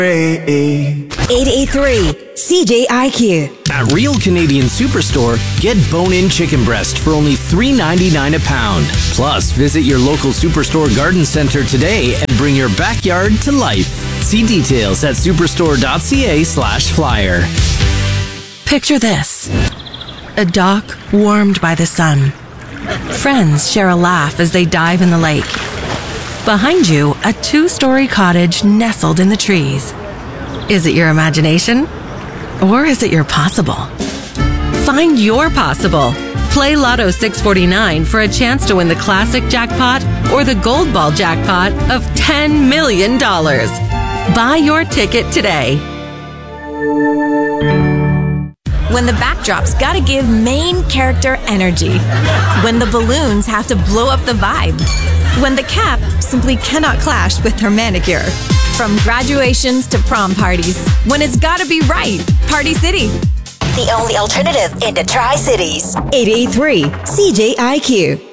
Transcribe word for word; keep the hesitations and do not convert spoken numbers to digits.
eight eight three C J I Q. At Real Canadian Superstore, get bone-in chicken breast for only three ninety-nine a pound. Plus, visit your local Superstore garden center today and bring your backyard to life. See details at superstore.ca slash flyer. Picture this. A dock warmed by the sun. Friends share a laugh as they dive in the lake. Behind you, a two-story cottage nestled in the trees. Is it your imagination? Or is it your possible? Find your possible. Play Lotto six forty-nine for a chance to win the classic jackpot or the gold ball jackpot of ten million dollars. Buy your ticket today. When the backdrop's gotta give main character energy. When the balloons have to blow up the vibe. When the cap simply cannot clash with her manicure. From graduations to prom parties. When it's gotta be right. Party City. The only alternative in the Tri-Cities. eight eight three C J I Q.